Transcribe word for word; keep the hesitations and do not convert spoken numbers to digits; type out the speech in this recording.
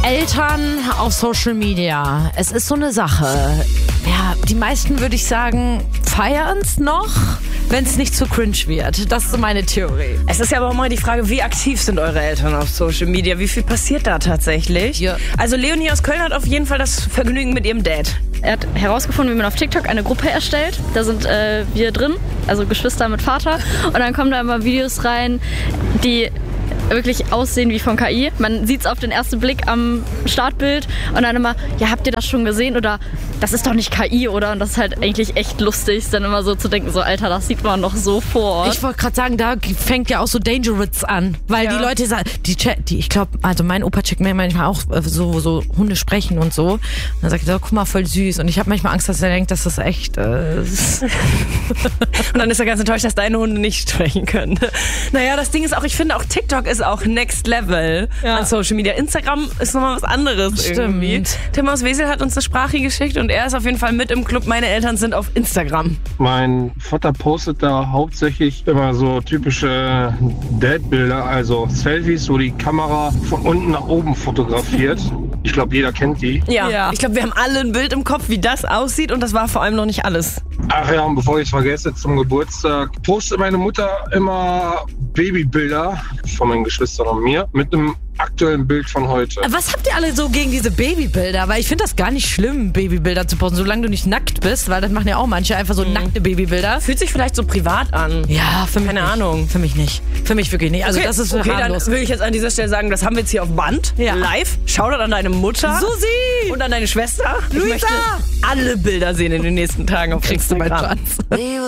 Eltern auf Social Media. Es ist so eine Sache. Ja, die meisten, würde ich sagen, feiern es noch, wenn es nicht zu cringe wird. Das ist so meine Theorie. Es ist ja aber auch mal die Frage, wie aktiv sind eure Eltern auf Social Media? Wie viel passiert da tatsächlich? Ja. Also Leonie aus Köln hat auf jeden Fall das Vergnügen mit ihrem Dad. Er hat herausgefunden, wie man auf TikTok eine Gruppe erstellt. Da sind äh, wir drin, also Geschwister mit Vater. Und dann kommen da immer Videos rein, die wirklich aussehen wie von K I. Man sieht es auf den ersten Blick am Startbild und dann immer, ja, habt ihr das schon gesehen? Oder das ist doch nicht K I, oder? Und das ist halt eigentlich echt lustig, dann immer so zu denken, so, Alter, das sieht man doch sofort. Ich wollte gerade sagen, da fängt ja auch so Dangerous an, weil Ja. die Leute sagen, die, Chat- die ich glaube, also mein Opa checkt mir manchmal auch äh, so, so Hunde sprechen und so. Und dann sagt er, so, guck mal, voll süß. Und ich habe manchmal Angst, dass er denkt, dass das echt äh, ist. Und dann ist er ganz enttäuscht, dass deine Hunde nicht sprechen können. Naja, das Ding ist auch, ich finde auch TikTok ist auch Next Level Ja. an Social Media. Instagram ist nochmal was anderes Stimmt. irgendwie. Tim aus Wesel hat uns eine Sprache geschickt und er ist auf jeden Fall mit im Club. Meine Eltern sind auf Instagram. Mein Vater postet da hauptsächlich immer so typische Dad-Bilder, also Selfies, wo die Kamera von unten nach oben fotografiert. Ich glaube, jeder kennt die. Ja, Ja. ich glaube, wir haben alle ein Bild im Kopf, wie das aussieht und das war vor allem noch nicht alles. Ach ja, und bevor ich es vergesse, zum Geburtstag postet meine Mutter immer Babybilder von meinen Geschwistern und mir mit einem aktuellen Bild von heute. Was habt ihr alle so gegen diese Babybilder? Weil ich finde das gar nicht schlimm, Babybilder zu posten, solange du nicht nackt bist, weil das machen ja auch manche, einfach so nackte Babybilder. Fühlt sich vielleicht so privat an. Ja, für mich Keine nicht. Ahnung. Für mich nicht. Für mich wirklich nicht. Also Okay, das ist okay, dann harmlos. würde ich jetzt an dieser Stelle sagen, das haben wir jetzt hier auf Band, Ja. live. Shoutout an deine Mutter. Susi! Und an deine Schwester. Ich Luisa! möchte alle Bilder sehen in den nächsten Tagen auf Kriegst du meinen Instagram. Schatz.